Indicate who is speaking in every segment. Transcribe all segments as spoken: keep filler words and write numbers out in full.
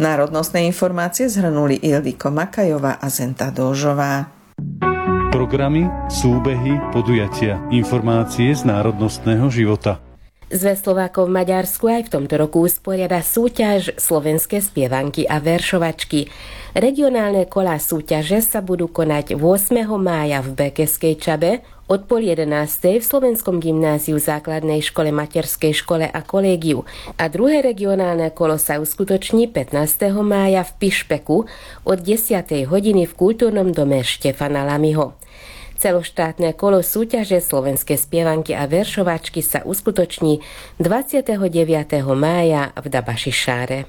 Speaker 1: Národnostné informácie zhrnuli Ildiko Makajová a Zenta Dóžová.
Speaker 2: Programy, súbehy, podujatia, informácie z národnostného života.
Speaker 3: Zväz Slovákov v Maďarsku aj v tomto roku usporiada súťaž Slovenské spievanky a veršovačky. Regionálne kolá súťaže sa budú konať ôsmeho mája v Bekeskej Čabe, od pol jedenástej v Slovenskom gymnáziu, základnej škole, materskej škole a kolégiu. A druhé regionálne kolo sa uskutoční pätnásteho mája v Pišpeku od desiatej hodiny v kultúrnom dome Štefana Lamiho. Celoštátne kolo súťaže Slovenské spievanky a veršovačky sa uskutoční dvadsiateho deviateho mája v Dabašišáre.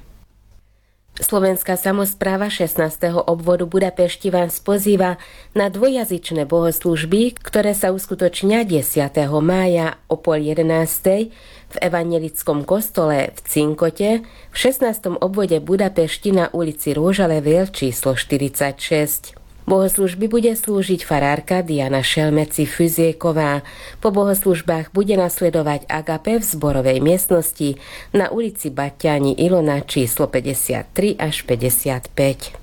Speaker 3: Slovenská samospráva šestnásteho obvodu Budapešti vás pozýva na dvojjazyčné bohoslúžby, ktoré sa uskutočnia desiateho mája o pol jedenástej v evanjelickom kostole v Cinkote v šestnástom obvode Budapešti na ulici Róžalevél číslo štyridsaťšesť. Bohoslužby bude slúžiť farárka Diana Šelmeci Füzieková. Po bohoslužbách bude nasledovať agape v zborovej miestnosti na ulici Baťáni Ilona číslo päťdesiattri až päťdesiatpäť.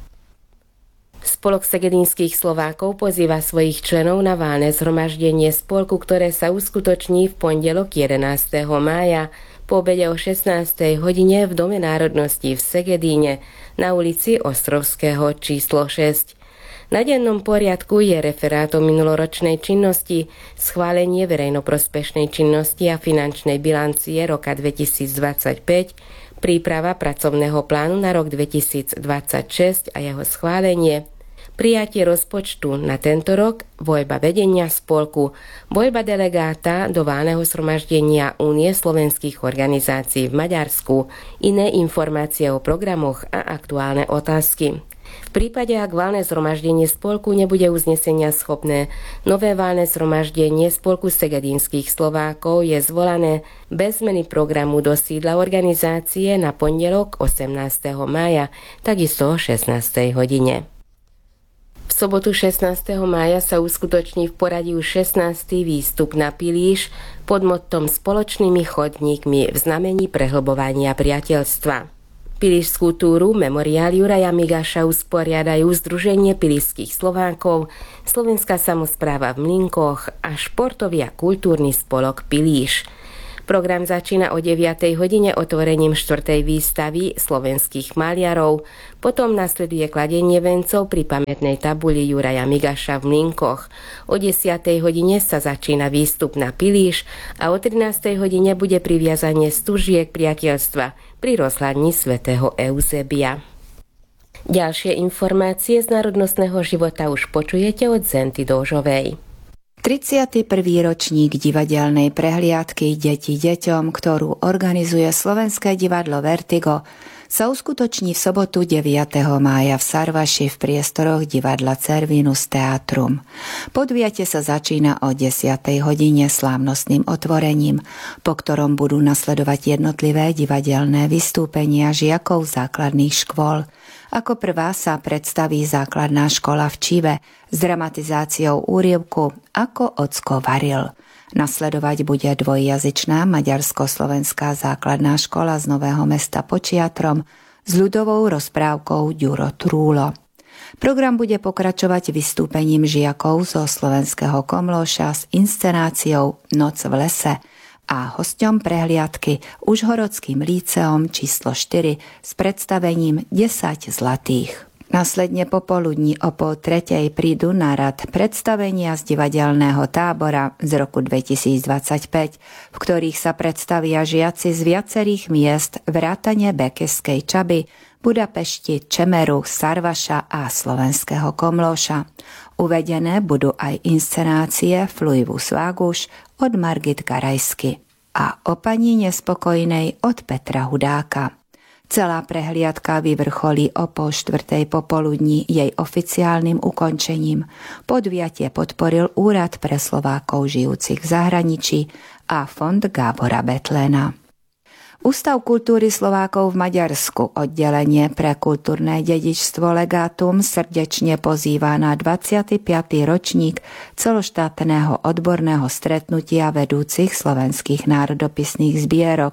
Speaker 3: Spolok segedínskych Slovákov pozýva svojich členov na valné zhromaždenie spolku, ktoré sa uskutoční v pondelok jedenásteho mája po obede o šestnástej hodine v Dome národností v Segedíne na ulici Ostrovského číslo šesť. Na dennom poriadku je referát o minuloročnej činnosti, schválenie verejnoprospešnej činnosti a finančnej bilancie roka dvetisícdvadsaťpäť, príprava pracovného plánu na rok dvetisícdvadsaťšesť a jeho schválenie, prijatie rozpočtu na tento rok, voľba vedenia spolku, voľba delegáta do valného zhromaždenia Únie slovenských organizácií v Maďarsku, iné informácie o programoch a aktuálne otázky. V prípade, ak valné zhromaždenie spolku nebude uznesenia schopné, nové valné zhromaždenie spolku segedínskych Slovákov je zvolané bez zmeny programu do sídla organizácie na pondelok osemnásteho mája, takisto o šestnástej hodine. V sobotu šestnásteho mája sa uskutoční v poradí už šestnásty výstup na Pilíš pod mottom Spoločnými chodníkmi v znamení prehlbovania priateľstva. Pilíšskú túru Memoriál Juraja Migaša usporiadajú Združenie pilíšskych Slovákov, Slovenská samospráva v Mlynkoch a športový a kultúrny spolok Pilíš. Program začína o deviatej hodine otvorením štvrtej výstavy slovenských maliarov, potom nasleduje kladenie vencov pri pamätnej tabuli Juraja Migaša v Mlynkoch. O desiatej hodine sa začína výstup na Pilíš a o trinástej hodine bude priviazanie stužiek priateľstva pri rozhľadni svätého Eusebia. Ďalšie informácie z národnostného života už počujete od Zenty Dóžovej.
Speaker 4: tridsiaty prvý ročník divadelnej prehliadky Deti deťom, ktorú organizuje Slovenské divadlo Vertigo, sa uskutoční v sobotu deviateho mája v Sarvaši v priestoroch divadla Cervinus Teatrum. Podujatie sa začína o desiatej hodine slávnostným otvorením, po ktorom budú nasledovať jednotlivé divadelné vystúpenia žiakov základných škôl. Ako prvá sa predstaví základná škola v Čive s dramatizáciou úryvku Ako ocko varil. Nasledovať bude dvojjazyčná maďarsko-slovenská základná škola z Nového Mesta pod Čiatrom s ľudovou rozprávkou Ďuro Trúlo. Program bude pokračovať vystúpením žiakov zo Slovenského Komlóša s inscenáciou Noc v lese a hosťom prehliadky Užhorodským líceom číslo štyri s predstavením desať zlatých. Následne popoludní o pol tretej prídu na rad predstavenia z divadelného tábora z roku dvetisícdvadsaťpäť, v ktorých sa predstavia žiaci z viacerých miest vrátane Bekeskej Čaby, Budapešti, Čemeru, Sarvaša a Slovenského Komlóša. Uvedené budú aj inscenácie Fluivus Vagus od Margit Garajsky a O pani nespokojnej od Petra Hudáka. Celá prehliadka vyvrcholí o pol štvrtej popoludní jej oficiálnym ukončením. Podujatie podporil Úrad pre Slovákov žijúcich v zahraničí a Fond Gábora Betléna. Ústav kultúry Slovákov v Maďarsku, oddelenie pre kultúrne dedičstvo Legátum, srdečne pozýva na dvadsiaty piaty ročník celoštátneho odborného stretnutia vedúcich slovenských národopisných zbierok,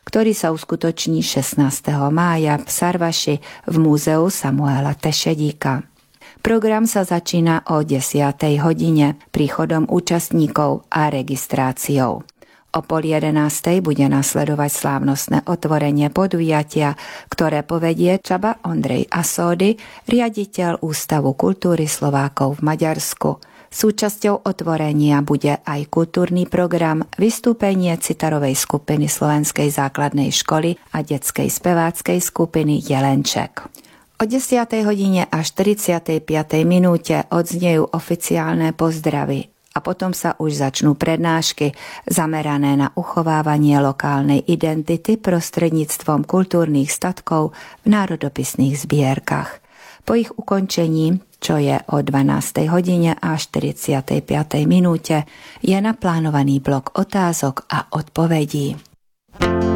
Speaker 4: ktorý sa uskutoční šestnásteho mája v Sarvaši v múzeu Samuela Tešedíka. Program sa začína o desiatej hodine príchodom účastníkov a registráciou. O pol jedenástej bude nasledovať slávnostné otvorenie podujatia, ktoré povedie Csaba Ondrej Asódy, riaditeľ Ústavu kultúry Slovákov v Maďarsku. Súčasťou otvorenia bude aj kultúrny program, vystúpenie citarovej skupiny Slovenskej základnej školy a detskej speváckej skupiny Jelenček. O desiatej hodine a štyridsiatej piatej minúte odznejú oficiálne pozdravy a potom sa už začnú prednášky zamerané na uchovávanie lokálnej identity prostredníctvom kultúrnych statkov v národopisných zbierkach. Po ich ukončení, čo je o dvanástej hodine a štyridsiatej piatej minúte, je naplánovaný blok otázok a odpovedí.